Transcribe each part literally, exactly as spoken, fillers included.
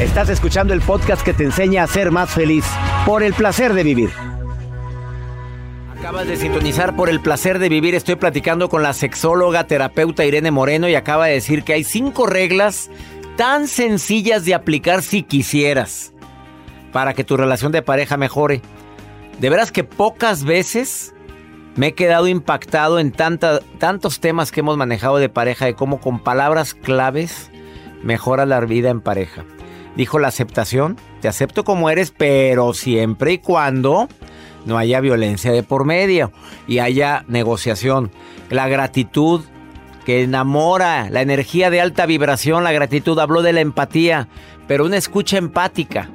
Estás escuchando el podcast que te enseña a ser más feliz por el placer de vivir. Acabas de sintonizar por el placer de vivir. Estoy platicando con la sexóloga, terapeuta Irene Moreno y acaba de decir que hay cinco reglas tan sencillas de aplicar si quisieras para que tu relación de pareja mejore. De veras que pocas veces me he quedado impactado en tanta, tantos temas que hemos manejado de pareja, de cómo con palabras claves mejora la vida en pareja. Dijo la aceptación, te acepto como eres, pero siempre y cuando no haya violencia de por medio y haya negociación. La gratitud que enamora, la energía de alta vibración, la gratitud. Habló de la empatía, pero una escucha empática.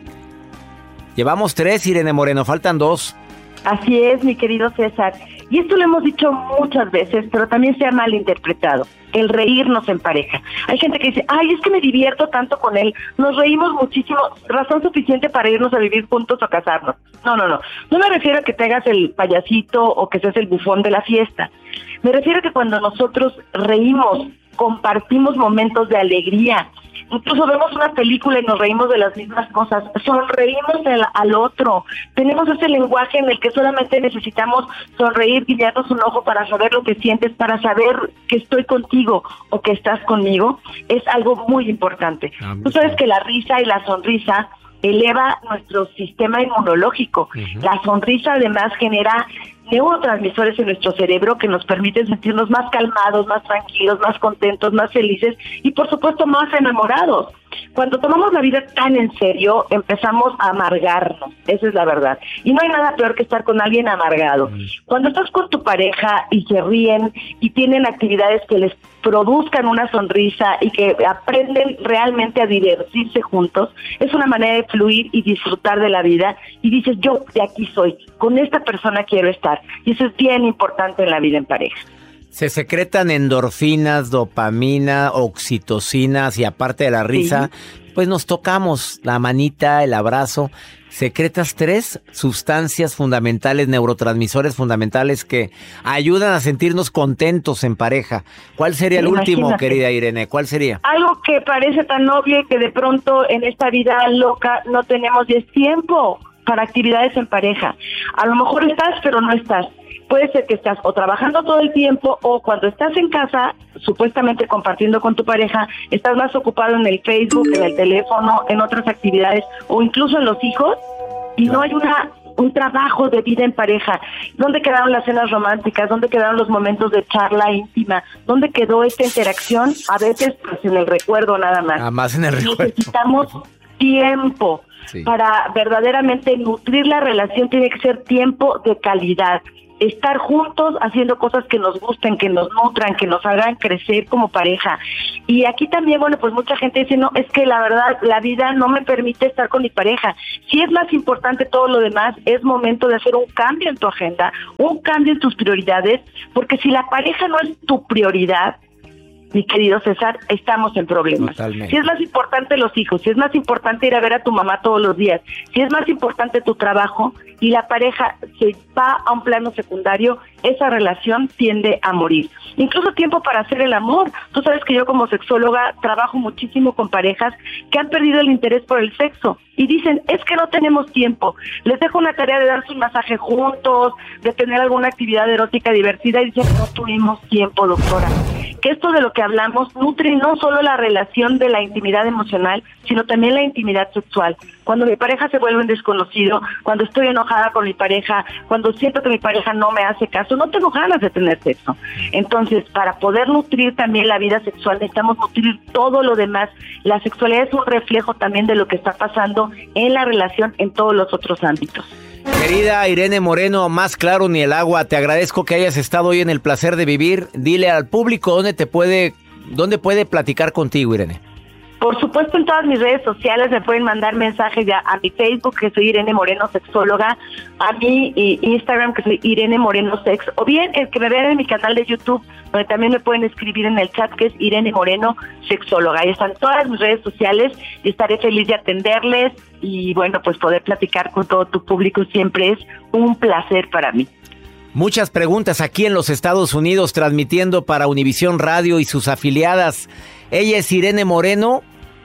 Llevamos tres, Irene Moreno, faltan dos. Así es, mi querido César. Y esto lo hemos dicho muchas veces, pero también se ha malinterpretado. El reírnos en pareja. Hay gente que dice, ay, es que me divierto tanto con él, nos reímos muchísimo, razón suficiente para irnos a vivir juntos o casarnos. No, no, no. No me refiero a que te hagas el payasito o que seas el bufón de la fiesta. Me refiero a que cuando nosotros reímos, compartimos momentos de alegría, incluso vemos una película y nos reímos de las mismas cosas, sonreímos al, al otro, tenemos ese lenguaje en el que solamente necesitamos sonreír, guiñarnos un ojo para saber lo que sientes, para saber que estoy contigo o que estás conmigo, es algo muy importante. Ah, Tú sabes que la risa y la sonrisa eleva nuestro sistema inmunológico. Uh-huh. La sonrisa además genera neurotransmisores en nuestro cerebro que nos permiten sentirnos más calmados, más tranquilos, más contentos, más felices y por supuesto más enamorados. Cuando tomamos la vida tan en serio, empezamos a amargarnos, esa es la verdad. Y no hay nada peor que estar con alguien amargado. Cuando estás con tu pareja y se ríen y tienen actividades que les produzcan una sonrisa y que aprenden realmente a divertirse juntos, es una manera de fluir y disfrutar de la vida. Y dices, yo de aquí soy, con esta persona quiero estar. Y eso es bien importante en la vida en pareja. Se secretan endorfinas, dopamina, oxitocinas y aparte de la risa, sí, pues nos tocamos la manita, el abrazo. Secretas tres sustancias fundamentales, neurotransmisores fundamentales que ayudan a sentirnos contentos en pareja. ¿Cuál sería el Imagínate. último, querida Irene? ¿Cuál sería? Algo que parece tan obvio que de pronto en esta vida loca no tenemos y es tiempo para actividades en pareja. A lo mejor estás, pero no estás. Puede ser que estás o trabajando todo el tiempo o cuando estás en casa, supuestamente compartiendo con tu pareja, estás más ocupado en el Facebook, en el teléfono, en otras actividades o incluso en los hijos y no hay una un trabajo de vida en pareja. ¿Dónde quedaron las cenas románticas? ¿Dónde quedaron los momentos de charla íntima? ¿Dónde quedó esta interacción? A veces pues en el recuerdo nada más. Nada más en el recuerdo. Necesitamos tiempo. Sí. Para verdaderamente nutrir la relación tiene que ser tiempo de calidad. Estar juntos haciendo cosas que nos gusten, que nos nutran, que nos hagan crecer como pareja. Y aquí también, bueno, pues mucha gente dice, no, es que la verdad, la vida no me permite estar con mi pareja. Si es más importante todo lo demás, es momento de hacer un cambio en tu agenda, un cambio en tus prioridades, porque si la pareja no es tu prioridad, mi querido César, estamos en problemas. Totalmente. Si es más importante los hijos, si es más importante ir a ver a tu mamá todos los días, si es más importante tu trabajo y la pareja se va a un plano secundario, esa relación tiende a morir. Incluso tiempo para hacer el amor. Tú sabes que yo como sexóloga trabajo muchísimo con parejas que han perdido el interés por el sexo y dicen, es que no tenemos tiempo. Les dejo una tarea de darse un masaje juntos, de tener alguna actividad erótica divertida y dicen, no tuvimos tiempo, doctora. Que esto de lo que hablamos nutre no solo la relación de la intimidad emocional, sino también la intimidad sexual. Cuando mi pareja se vuelve un desconocido, cuando estoy enojada con mi pareja, cuando siento que mi pareja no me hace caso, no tengo ganas de tener sexo. Entonces, para poder nutrir también la vida sexual, necesitamos nutrir todo lo demás. La sexualidad es un reflejo también de lo que está pasando en la relación en todos los otros ámbitos. Querida Irene Moreno, más claro ni el agua, te agradezco que hayas estado hoy en El Placer de Vivir. Dile al público dónde te puede, dónde puede platicar contigo, Irene. Por supuesto, en todas mis redes sociales me pueden mandar mensajes ya a mi Facebook, que soy Irene Moreno Sexóloga, a mi Instagram, que soy Irene Moreno Sex, o bien el que me vean en mi canal de YouTube, donde también me pueden escribir en el chat, que es Irene Moreno Sexóloga. Ahí están todas mis redes sociales y estaré feliz de atenderles y, bueno, pues poder platicar con todo tu público siempre es un placer para mí. Muchas preguntas aquí en los Estados Unidos, transmitiendo para Univisión Radio y sus afiliadas. Ella es Irene Moreno,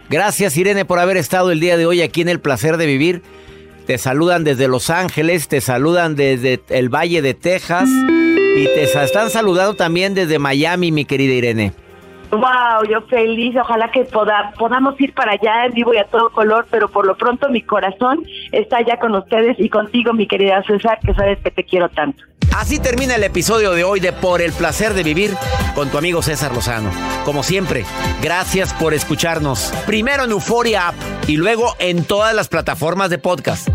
Gracias, Irene, por haber estado el día de hoy aquí en El Placer de Vivir. Te saludan desde Los Ángeles, te saludan desde el Valle de Texas y te están saludando también desde Miami, mi querida Irene. Wow, yo feliz, ojalá que poda, podamos ir para allá en vivo y a todo color, pero por lo pronto mi corazón está allá con ustedes y contigo, mi querida César, que sabes que te quiero tanto. Así termina el episodio de hoy de Por el Placer de Vivir con tu amigo César Lozano. Como siempre, gracias por escucharnos. Primero en Euforia App y luego en todas las plataformas de podcast.